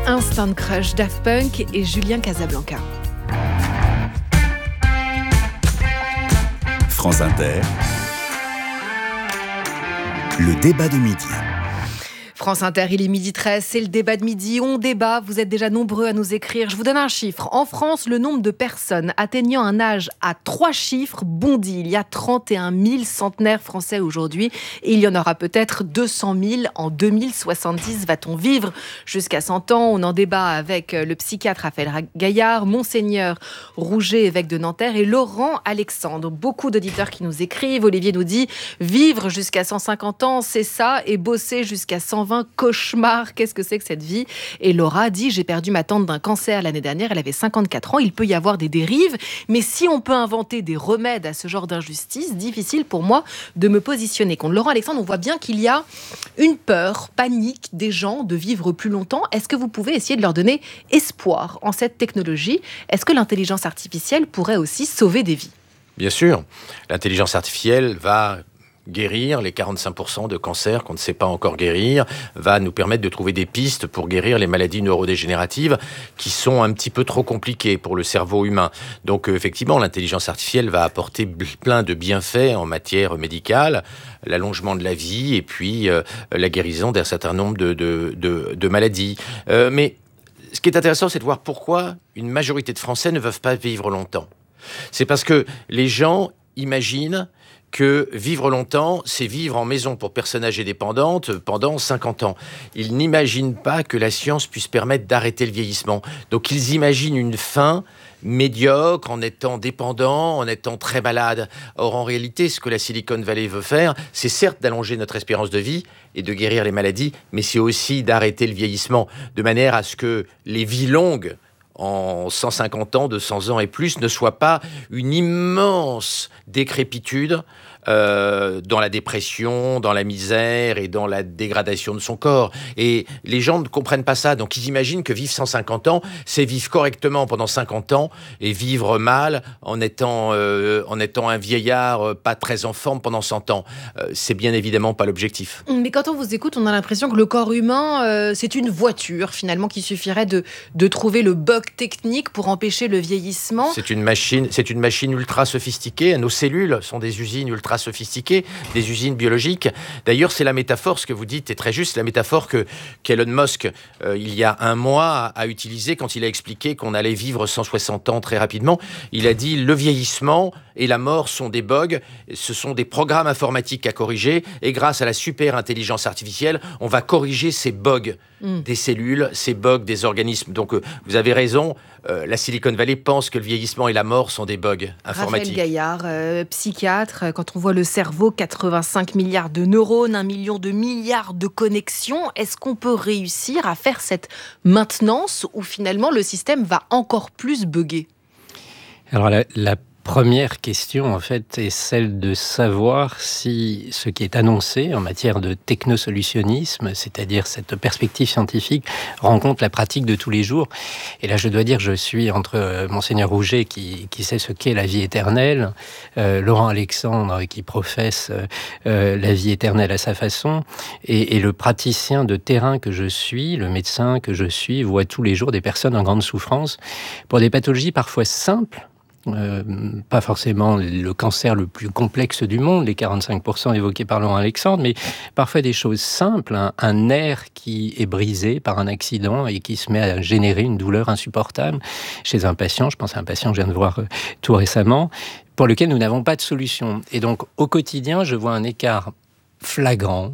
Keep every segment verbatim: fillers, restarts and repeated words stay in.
Instant Crush, Daft Punk et Julien Casablanca. France Inter, le débat de midi. France Inter, il est midi treize, c'est le débat de midi. On débat, vous êtes déjà nombreux à nous écrire. Je vous donne un chiffre. En France, le nombre de personnes atteignant un âge à trois chiffres bondit. Il y a trente et un mille centenaires français aujourd'hui et il y en aura peut-être deux cent mille en deux mille soixante-dix. Va-t-on vivre jusqu'à cent ans? On en débat avec le psychiatre Raphaël Gaillard, Monseigneur Rouget, évêque de Nanterre, et Laurent Alexandre. Beaucoup d'auditeurs qui nous écrivent. Olivier nous dit « Vivre jusqu'à cent cinquante ans, c'est ça, et bosser jusqu'à cent vingt, cauchemar, qu'est-ce que c'est que cette vie ?» Et Laura dit « J'ai perdu ma tante d'un cancer l'année dernière, elle avait cinquante-quatre ans, il peut y avoir des dérives, mais si on peut inventer des remèdes à ce genre d'injustice, difficile pour moi de me positionner contre. » Laurent Alexandre, on voit bien qu'il y a une peur, panique des gens de vivre plus longtemps. Est-ce que vous pouvez essayer de leur donner espoir en cette technologie? Est-ce que l'intelligence artificielle pourrait aussi sauver des vies? Bien sûr, l'intelligence artificielle va guérir les quarante-cinq pour cent de cancers qu'on ne sait pas encore guérir, va nous permettre de trouver des pistes pour guérir les maladies neurodégénératives qui sont un petit peu trop compliquées pour le cerveau humain. Donc euh, effectivement, l'intelligence artificielle va apporter plein de bienfaits en matière médicale, l'allongement de la vie et puis euh, la guérison d'un certain nombre de, de, de, de maladies. Euh, mais ce qui est intéressant, c'est de voir pourquoi une majorité de Français ne peuvent pas vivre longtemps. C'est parce que les gens imaginent que vivre longtemps, c'est vivre en maison pour personnes âgées dépendantes pendant cinquante ans. Ils n'imaginent pas que la science puisse permettre d'arrêter le vieillissement. Donc ils imaginent une fin médiocre, en étant dépendant, en étant très malade. Or, en réalité, ce que la Silicon Valley veut faire, c'est certes d'allonger notre espérance de vie et de guérir les maladies, mais c'est aussi d'arrêter le vieillissement, de manière à ce que les vies longues, en cent cinquante ans, deux cents ans et plus, ne soit pas une immense décrépitude euh, dans la dépression, dans la misère et dans la dégradation de son corps. Et les gens ne comprennent pas ça, donc ils imaginent que vivre cent cinquante ans, c'est vivre correctement pendant cinquante ans et vivre mal en étant, euh, en étant un vieillard euh, pas très en forme pendant cent ans. Euh, c'est bien évidemment pas l'objectif. Mais quand on vous écoute, on a l'impression que le corps humain, euh, c'est une voiture finalement qu'il suffirait de, de trouver le bug technique pour empêcher le vieillissement. C'est une machine, c'est une machine ultra sophistiquée. Nos cellules sont des usines ultra sophistiquées, des usines biologiques. D'ailleurs, c'est la métaphore, ce que vous dites est très juste, la métaphore que qu'Elon Musk, euh, il y a un mois, a utilisée quand il a expliqué qu'on allait vivre cent soixante ans très rapidement. Il a dit le vieillissement et la mort sont des bugs, ce sont des programmes informatiques à corriger, et grâce à la super intelligence artificielle, on va corriger ces bugs mm. des cellules, ces bugs des organismes. Donc, euh, vous avez raison, euh, la Silicon Valley pense que le vieillissement et la mort sont des bugs informatiques. Raphaël Gaillard, euh, psychiatre, quand on voit le cerveau, quatre-vingt-cinq milliards de neurones, un million de milliards de connexions, est-ce qu'on peut réussir à faire cette maintenance où finalement le système va encore plus bugger? Alors la, la première question, en fait, est celle de savoir si ce qui est annoncé en matière de technosolutionnisme, c'est-à-dire cette perspective scientifique, rencontre la pratique de tous les jours. Et là, je dois dire, je suis entre euh, Monseigneur Rouget, qui, qui sait ce qu'est la vie éternelle, euh, Laurent Alexandre, qui professe euh, la vie éternelle à sa façon, et, et le praticien de terrain que je suis, le médecin que je suis, voit tous les jours des personnes en grande souffrance pour des pathologies parfois simples. Euh, pas forcément le cancer le plus complexe du monde, les quarante-cinq pour cent évoqués par Laurent Alexandre, mais parfois des choses simples, hein, un nerf qui est brisé par un accident et qui se met à générer une douleur insupportable chez un patient, je pense à un patient que je viens de voir euh, tout récemment, pour lequel nous n'avons pas de solution. Et donc au quotidien, je vois un écart flagrant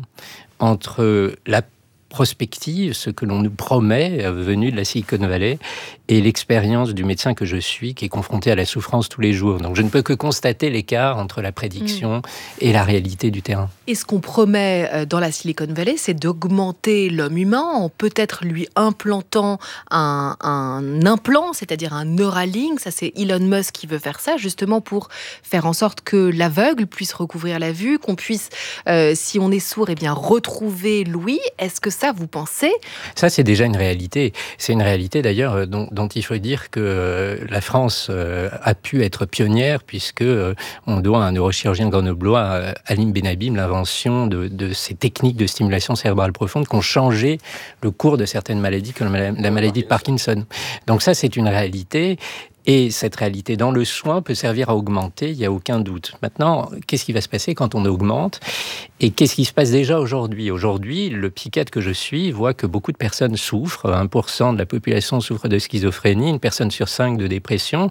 entre la prospective, ce que l'on nous promet, venu de la Silicon Valley, et l'expérience du médecin que je suis, qui est confronté à la souffrance tous les jours. Donc je ne peux que constater l'écart entre la prédiction mmh. et la réalité du terrain. Et ce qu'on promet dans la Silicon Valley, c'est d'augmenter l'homme humain en peut-être lui implantant un, un implant, c'est-à-dire un Neuralink. Ça, c'est Elon Musk qui veut faire ça, justement pour faire en sorte que l'aveugle puisse recouvrir la vue, qu'on puisse, euh, si on est sourd, eh bien, retrouver l'ouïe. Est-ce que ça ça, vous pensez? Ça, c'est déjà une réalité. C'est une réalité d'ailleurs dont, dont il faut dire que euh, la France euh, a pu être pionnière puisque euh, on doit à un neurochirurgien grenoblois, euh, Alim Benhabib, l'invention de, de ces techniques de stimulation cérébrale profonde qui ont changé le cours de certaines maladies, comme la, la maladie de Parkinson. Donc ça, c'est une réalité. Et cette réalité dans le soin peut servir à augmenter, il n'y a aucun doute. Maintenant, qu'est-ce qui va se passer quand on augmente? Et qu'est-ce qui se passe déjà aujourd'hui? Aujourd'hui, le psychiatre que je suis voit que beaucoup de personnes souffrent. un pour cent de la population souffre de schizophrénie, une personne sur cinq de dépression.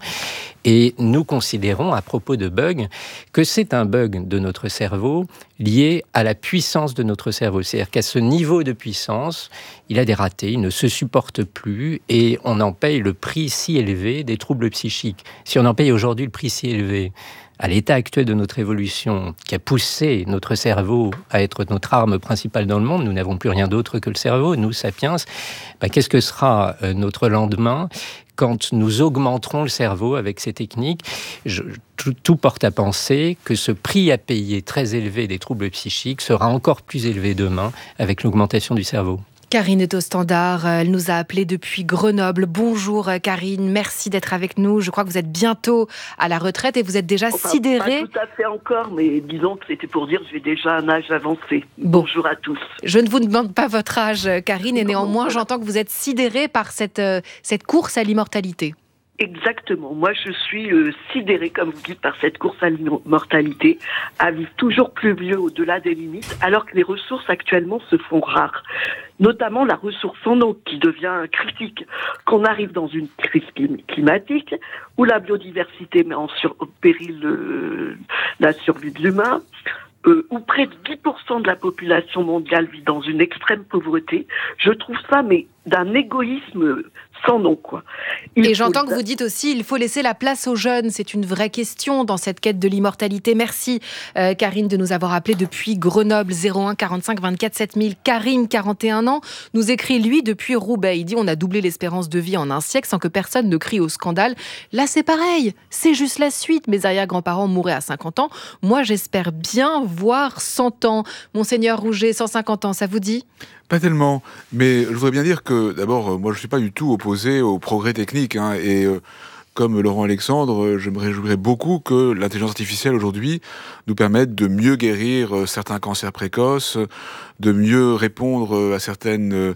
Et nous considérons, à propos de bugs, que c'est un bug de notre cerveau lié à la puissance de notre cerveau. C'est-à-dire qu'à ce niveau de puissance, il a des ratés, il ne se supporte plus et on en paye le prix si élevé des troubles psychiques. Si on en paye aujourd'hui le prix si élevé, à l'état actuel de notre évolution, qui a poussé notre cerveau à être notre arme principale dans le monde, nous n'avons plus rien d'autre que le cerveau, nous, sapiens, bah, qu'est-ce que sera euh, notre lendemain quand nous augmenterons le cerveau avec ces techniques? je, tout, tout porte à penser que ce prix à payer très élevé des troubles psychiques sera encore plus élevé demain avec l'augmentation du cerveau. Karine est au standard, elle nous a appelé depuis Grenoble. Bonjour Karine, merci d'être avec nous. Je crois que vous êtes bientôt à la retraite et vous êtes déjà enfin, sidérée. Pas tout à fait encore, mais disons que c'était pour dire que j'ai déjà un âge avancé. Bon. Bonjour à tous. Je ne vous demande pas votre âge, Karine, et néanmoins j'entends que vous êtes sidérée par cette, euh, cette course à l'immortalité. Exactement. Moi, je suis euh, sidérée, comme vous dites, par cette course à l'immortalité, à vivre toujours plus vieux au-delà des limites, alors que les ressources actuellement se font rares. Notamment la ressource en eau, qui devient critique. Qu'on arrive dans une crise climatique, où la biodiversité met en sur- péril euh, la survie de l'humain, Euh, où près de dix pour cent de la population mondiale vit dans une extrême pauvreté. Je trouve ça, mais d'un égoïsme sans nom, quoi. Il Et j'entends faut... que vous dites aussi, il faut laisser la place aux jeunes. C'est une vraie question dans cette quête de l'immortalité. Merci, euh, Karine, de nous avoir appelé depuis Grenoble, zéro un quarante-cinq vingt-quatre sept mille. Karim, quarante et un ans, nous écrit, lui, depuis Roubaix. Il dit, on a doublé l'espérance de vie en un siècle sans que personne ne crie au scandale. Là, c'est pareil. C'est juste la suite. Mes arrière-grands-parents mouraient à cinquante ans. Moi, j'espère bien voir cent ans. Monseigneur Rouget, cent cinquante ans, ça vous dit ? Pas tellement, mais je voudrais bien dire que, d'abord, moi je ne suis pas du tout opposé au progrès technique, hein, et euh, comme Laurent Alexandre, je me réjouirais beaucoup que l'intelligence artificielle aujourd'hui nous permette de mieux guérir euh, certains cancers précoces, de mieux répondre euh, à certaines euh,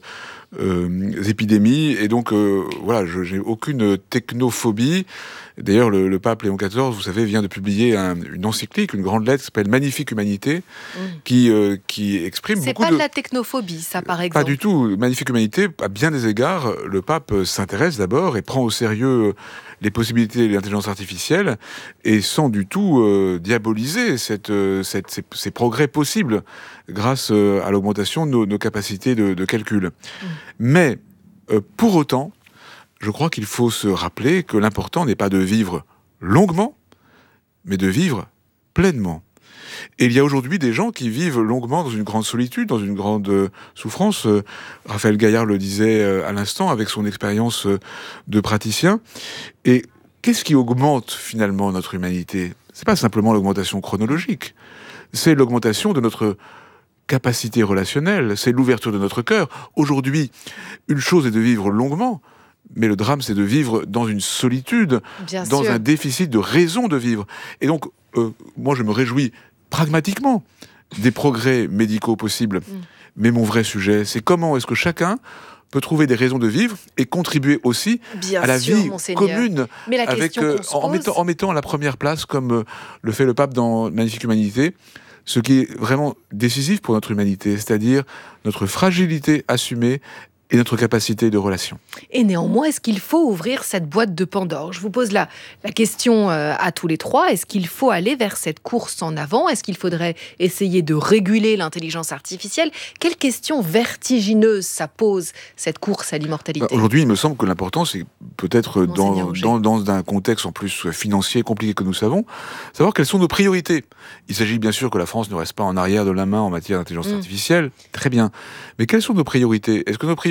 euh, épidémies, et donc euh, voilà, je n'ai aucune technophobie. D'ailleurs, le, le pape Léon quatorze, vous savez, vient de publier un, une encyclique, une grande lettre qui s'appelle Magnifique Humanité, mmh. qui, euh, qui exprime C'est beaucoup de... C'est pas de la technophobie, ça, par exemple. Pas du tout. Magnifique Humanité, à bien des égards, le pape s'intéresse d'abord et prend au sérieux les possibilités de l'intelligence artificielle, et sans du tout euh, diaboliser cette, cette, ces, ces progrès possibles grâce euh, à l'augmentation de nos, nos capacités de, de calcul. Mmh. Mais, euh, pour autant, je crois qu'il faut se rappeler que l'important n'est pas de vivre longuement, mais de vivre pleinement. Et il y a aujourd'hui des gens qui vivent longuement dans une grande solitude, dans une grande euh, souffrance. Euh, Raphaël Gaillard le disait euh, à l'instant avec son expérience euh, de praticien. Et qu'est-ce qui augmente finalement notre humanité ? C'est pas simplement l'augmentation chronologique, c'est l'augmentation de notre capacité relationnelle, c'est l'ouverture de notre cœur. Aujourd'hui, une chose est de vivre longuement, mais le drame, c'est de vivre dans une solitude, Bien dans sûr. un déficit de raison de vivre. Et donc, euh, moi, je me réjouis pragmatiquement des progrès médicaux possibles. Mm. Mais mon vrai sujet, c'est comment est-ce que chacun peut trouver des raisons de vivre et contribuer aussi Bien à la sûr, vie Monseigneur. commune, mais la avec, euh, en, en, mettant, en mettant à la première place, comme euh, le fait le pape dans Magnifique Humanité, ce qui est vraiment décisif pour notre humanité, c'est-à-dire notre fragilité assumée et notre capacité de relation. Et néanmoins, est-ce qu'il faut ouvrir cette boîte de Pandore ? Je vous pose la, la question euh, à tous les trois. Est-ce qu'il faut aller vers cette course en avant ? Est-ce qu'il faudrait essayer de réguler l'intelligence artificielle ? Quelle question vertigineuse ça pose, cette course à l'immortalité ? bah, Aujourd'hui, il me semble que l'important, c'est peut-être dans, dans, dans un contexte en plus financier compliqué que nous savons, savoir quelles sont nos priorités. Il s'agit bien sûr que la France ne reste pas en arrière de la main en matière d'intelligence mmh. artificielle. Très bien. Mais quelles sont nos priorités ? Est-ce que nos priorités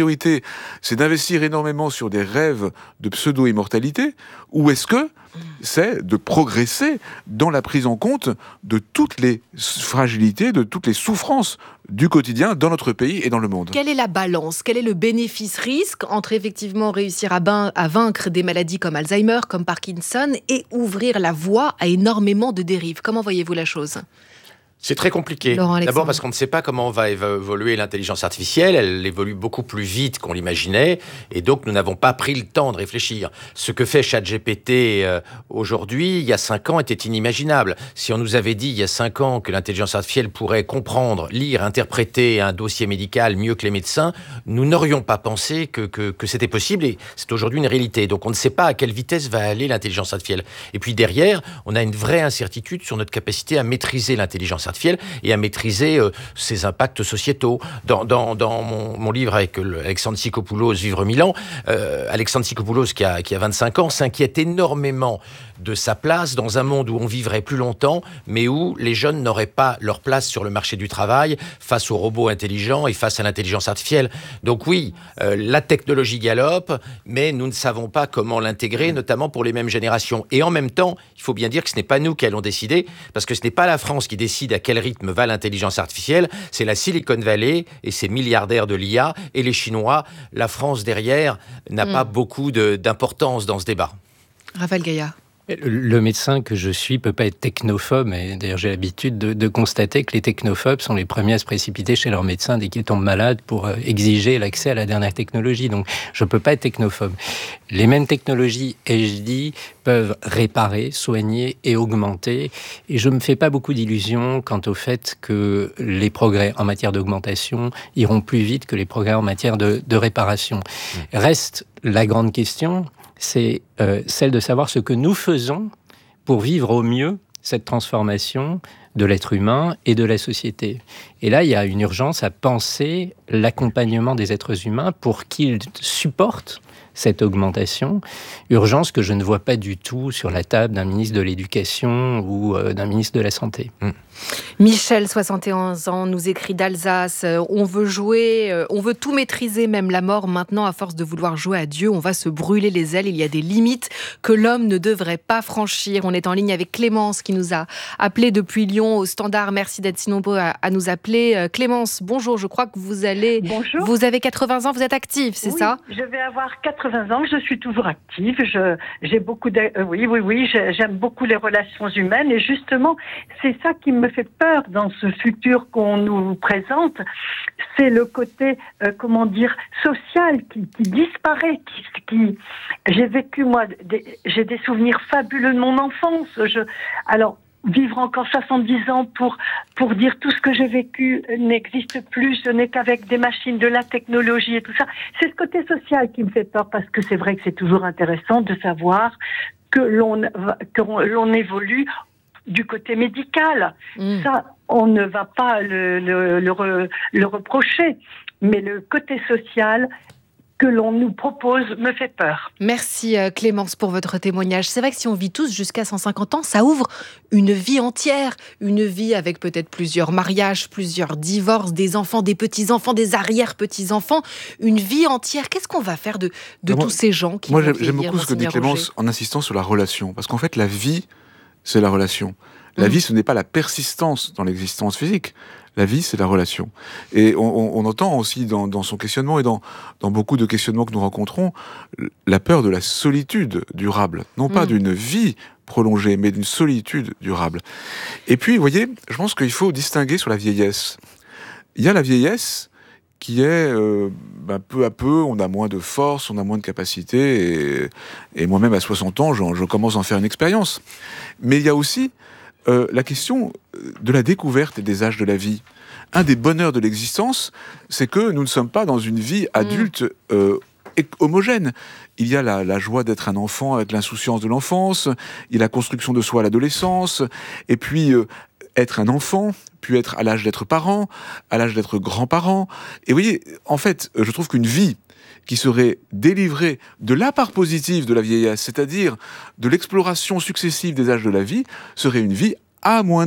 priorité, c'est d'investir énormément sur des rêves de pseudo-immortalité, ou est-ce que c'est de progresser dans la prise en compte de toutes les fragilités, de toutes les souffrances du quotidien dans notre pays et dans le monde? Quelle est la balance? Quel est le bénéfice-risque entre effectivement réussir à, bain, à vaincre des maladies comme Alzheimer, comme Parkinson, et ouvrir la voie à énormément de dérives? Comment voyez-vous la chose? C'est très compliqué. D'abord parce qu'on ne sait pas comment va évoluer l'intelligence artificielle. Elle évolue beaucoup plus vite qu'on l'imaginait. Et donc, nous n'avons pas pris le temps de réfléchir. Ce que fait ChatGPT euh, aujourd'hui, il y a cinq ans, était inimaginable. Si on nous avait dit il y a cinq ans que l'intelligence artificielle pourrait comprendre, lire, interpréter un dossier médical mieux que les médecins, nous n'aurions pas pensé que, que, que c'était possible. Et c'est aujourd'hui une réalité. Donc, on ne sait pas à quelle vitesse va aller l'intelligence artificielle. Et puis derrière, on a une vraie incertitude sur notre capacité à maîtriser l'intelligence artificielle et à maîtriser euh, ses impacts sociétaux. Dans, dans, dans mon, mon livre avec euh, Alexandre Tsikopoulos, Vivre mille ans, euh, Alexandre Tsikopoulos, qui a, qui a vingt-cinq ans, s'inquiète énormément de sa place dans un monde où on vivrait plus longtemps, mais où les jeunes n'auraient pas leur place sur le marché du travail face aux robots intelligents et face à l'intelligence artificielle. Donc oui, euh, la technologie galope, mais nous ne savons pas comment l'intégrer, notamment pour les mêmes générations. Et en même temps, il faut bien dire que ce n'est pas nous qui allons décider, parce que ce n'est pas la France qui décide à quel rythme va l'intelligence artificielle, c'est la Silicon Valley et ses milliardaires de l'I A et les Chinois. La France, derrière, n'a mmh. pas beaucoup de, d'importance dans ce débat. Raphaël Gaillard. Le médecin que je suis peut pas être technophobe, et d'ailleurs j'ai l'habitude de, de constater que les technophobes sont les premiers à se précipiter chez leur médecin dès qu'ils tombent malades pour exiger l'accès à la dernière technologie. Donc je peux pas être technophobe. Les mêmes technologies, ai-je dit, peuvent réparer, soigner et augmenter. Et je me fais pas beaucoup d'illusions quant au fait que les progrès en matière d'augmentation iront plus vite que les progrès en matière de, de réparation. Mmh. Reste la grande question, c'est euh, celle de savoir ce que nous faisons pour vivre au mieux cette transformation de l'être humain et de la société. Et là, il y a une urgence à penser l'accompagnement des êtres humains pour qu'ils supportent cette augmentation, urgence que je ne vois pas du tout sur la table d'un ministre de l'Éducation ou euh, d'un ministre de la Santé. Mmh. Michel, soixante et onze ans, nous écrit d'Alsace. On veut jouer, on veut tout maîtriser, même la mort. Maintenant, à force de vouloir jouer à Dieu, on va se brûler les ailes. Il y a des limites que l'homme ne devrait pas franchir. On est en ligne avec Clémence qui nous a appelé depuis Lyon au standard. Merci d'être si nombreux à, à nous appeler. Clémence, bonjour. Je crois que vous allez... Bonjour. Vous avez quatre-vingts ans, vous êtes active, c'est oui, ça? Je vais avoir quatre-vingts ans, je suis toujours active. Je, j'ai beaucoup de, euh, oui, oui, oui, j'aime beaucoup les relations humaines. Et justement, c'est ça qui me fait peur dans ce futur qu'on nous présente, c'est le côté, euh, comment dire, social qui, qui disparaît. Qui, qui... J'ai vécu, moi, des, j'ai des souvenirs fabuleux de mon enfance. Je... Alors, vivre encore soixante-dix ans pour, pour dire tout ce que j'ai vécu n'existe plus, ce n'est qu'avec des machines, de la technologie et tout ça. C'est ce côté social qui me fait peur, parce que c'est vrai que c'est toujours intéressant de savoir que l'on, que l'on évolue du côté médical. Mmh. Ça, on ne va pas le, le, le, re, le reprocher. Mais le côté social que l'on nous propose me fait peur. Merci Clémence pour votre témoignage. C'est vrai que si on vit tous jusqu'à cent cinquante ans, ça ouvre une vie entière. Une vie avec peut-être plusieurs mariages, plusieurs divorces, des enfants, des petits-enfants, des arrière-petits-enfants. Une vie entière. Qu'est-ce qu'on va faire de, de tous moi, ces gens qui Moi, vont j'aime beaucoup ce que dit Clémence en insistant sur la relation. Parce qu'en fait, la vie, c'est la relation. La mmh. vie, ce n'est pas la persistance dans l'existence physique. La vie, c'est la relation. Et on, on, on entend aussi dans, dans son questionnement et dans, dans beaucoup de questionnements que nous rencontrons, la peur de la solitude durable. Non pas mmh. d'une vie prolongée, mais d'une solitude durable. Et puis, vous voyez, je pense qu'il faut distinguer sur la vieillesse. Il y a la vieillesse qui est, euh, ben, peu à peu, on a moins de force, on a moins de capacité, et, et moi-même, à soixante ans, je, je commence à en faire une expérience. Mais il y a aussi Euh, la question de la découverte et des âges de la vie. Un des bonheurs de l'existence, c'est que nous ne sommes pas dans une vie adulte euh, homogène. Il y a la, la joie d'être un enfant avec l'insouciance de l'enfance, il y a la construction de soi à l'adolescence, et puis euh, être un enfant, puis être à l'âge d'être parent, à l'âge d'être grand-parent. Et vous voyez, en fait, je trouve qu'une vie qui serait délivrée de la part positive de la vieillesse, c'est-à-dire de l'exploration successive des âges de la vie, serait une vie amoindrie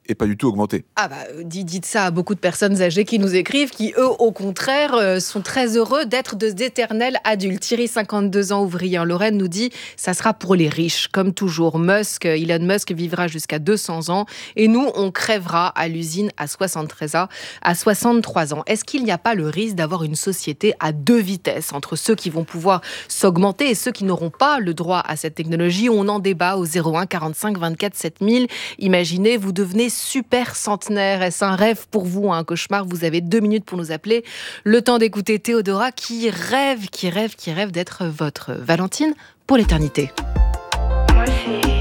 et pas du tout augmenter. Ah bah, dites ça à beaucoup de personnes âgées qui nous écrivent, qui eux, au contraire, euh, sont très heureux d'être d'éternels adultes. Thierry, cinquante-deux ans, ouvrier en Lorraine, nous dit « ça sera pour les riches ». Comme toujours, Musk, Elon Musk vivra jusqu'à deux cents ans et nous, on crèvera à l'usine à soixante-treize ans, à soixante-trois ans. Est-ce qu'il n'y a pas le risque d'avoir une société à deux vitesses entre ceux qui vont pouvoir s'augmenter et ceux qui n'auront pas le droit à cette technologie? On en débat au zéro un quarante-cinq vingt-quatre sept mille. Imaginez, vous devenez super centenaire. Est-ce un rêve pour vous, un cauchemar? Vous avez deux minutes pour nous appeler. Le temps d'écouter Théodora qui rêve, qui rêve, qui rêve d'être votre Valentine pour l'éternité. Moi, c'est